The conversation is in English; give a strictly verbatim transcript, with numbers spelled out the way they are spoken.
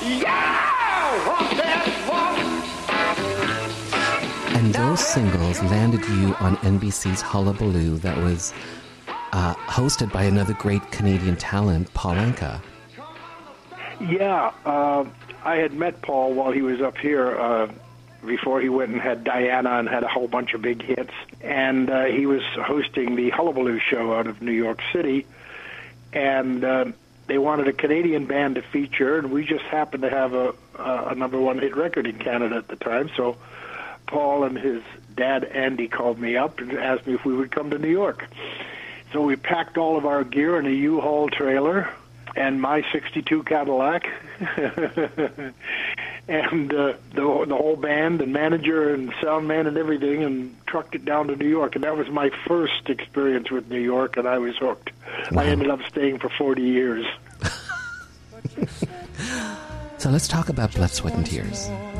Yeah! Walk that walk. And those singles landed you on N B C's Hullabaloo that was uh, hosted by another great Canadian talent, Paul Anka. Yeah, uh, I had met Paul while he was up here uh, before he went and had Diana and had a whole bunch of big hits. And uh, he was hosting the Hullabaloo show out of New York City. And uh, they wanted a Canadian band to feature, and we just happened to have a, a number one hit record in Canada at the time. So Paul and his dad, Andy, called me up and asked me if we would come to New York. So we packed all of our gear in a U-Haul trailer and my sixty-two Cadillac, and uh, the, the whole band and manager and sound man and everything, and trucked it down to New York. And that was my first experience with New York, and I was hooked. Wow. I ended up staying for forty years. So let's talk about Blood, Sweat, and Tears.